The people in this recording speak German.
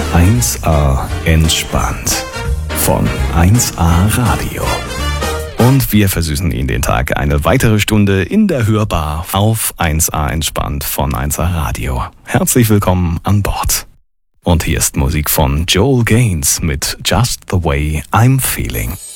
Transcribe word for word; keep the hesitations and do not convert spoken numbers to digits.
eins A entspannt von eins A Radio. Und wir versüßen Ihnen den Tag eine weitere Stunde in der Hörbar auf eins A entspannt von eins A Radio. Herzlich willkommen an Bord. Und hier ist Musik von Joel Gaines mit Just the Way I'm Feeling.